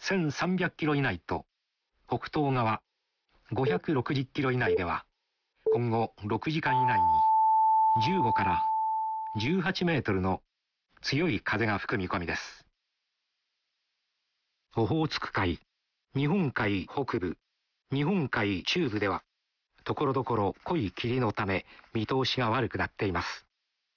1300キロ以内と、北東側560キロ以内では、今後6時間以内に15から18メートルの強い風が吹く見込みです。オホーツク海、日本海北部、日本海中部では、ところどころ濃い霧のため見通しが悪くなっています。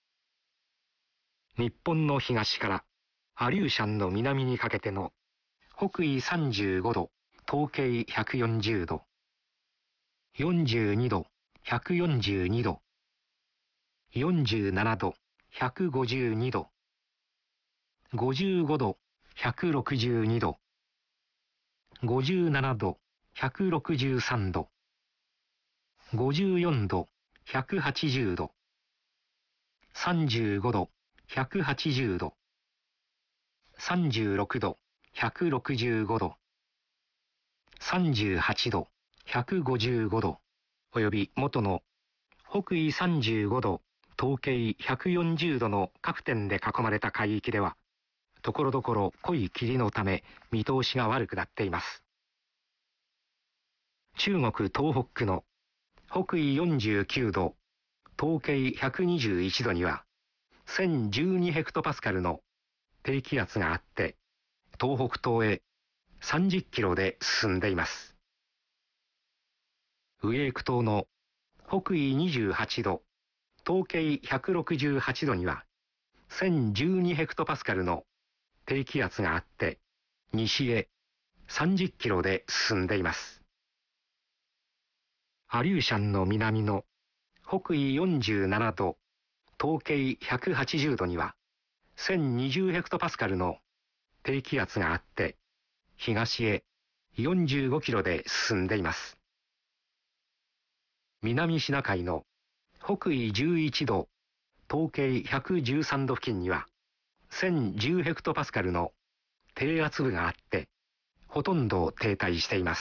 日本の東からアリューシャンの南にかけての北緯35度、東経140度、42度、142度、47度、152度、55度、162度、57度、163度、54度、180度、35度、180度、36度、165度、38度、155度、および元の北緯35度、東経140度の各点で囲まれた海域では、ところどころ濃い霧のため見通しが悪くなっています。中国東北区の北緯49度、東経121度には、1012ヘクトパスカルの低気圧があって、東北東へ30キロで進んでいます。ウエーク島の北緯28度、東経168度には、1012ヘクトパスカルの低気圧があって、西へ30キロで進んでいます。アリューシャンの南の北緯47度、東経180度には、1020ヘクトパスカルの低気圧があって、東へ45キロで進んでいます。南シナ海の北緯11度、東経113度付近には、1010ヘクトパスカルの低圧部があって、ほとんど停滞しています。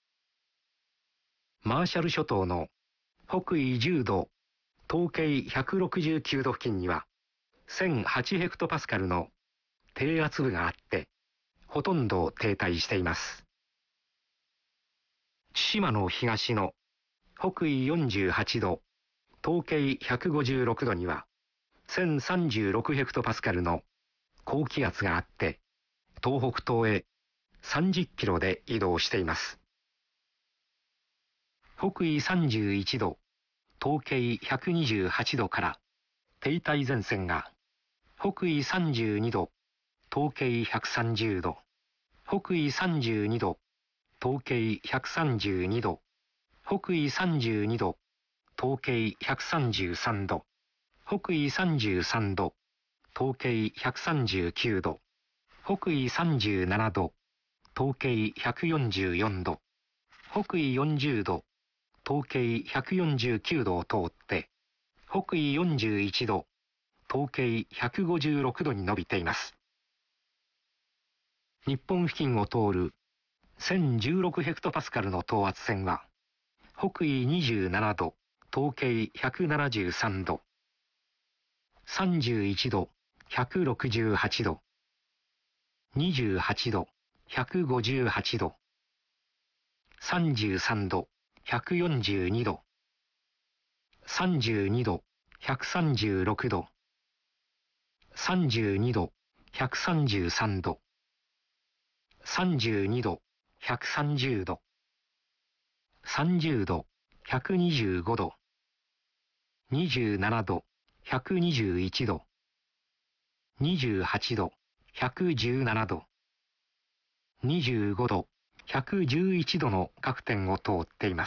マーシャル諸島の北緯10度、東経169度付近には、1008ヘクトパスカルの低圧部があって、ほとんど停滞しています。千島の東の北緯48度、東経156度には、1036ヘクトパスカルの高気圧があって、東北東へ30キロで移動しています。北緯31度、東経128度から停滞前線が北緯32度、東経130度、北緯32度、東経132度、北緯32度、東経133度、北緯33度、東経139度、北緯37度、東経144度、北緯40度、東経149度を通って、北緯41度、東経156度に伸びています。日本付近を通る1016ヘクトパスカルの等圧線は、北緯27度、東経173度、31度、168度、28度、158度、33度、142度、32度、136度、32度、133度、32度、130度、30度、125度、27度、121度、28度、117度、25度、111度の各点を通っています。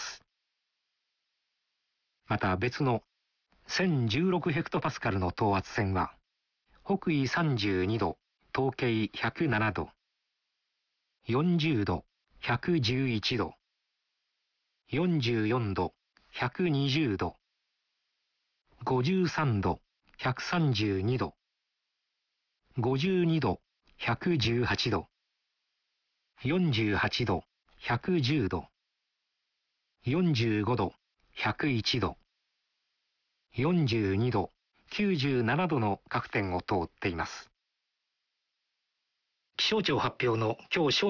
また別の1016ヘクトパスカルの等圧線は、北緯32度、東経107度、40度、111度、44度、120度、53度、132度、52度、118度、48度、110度、45度、101度、42度、97度の各点を通っています。気象庁発表の今日正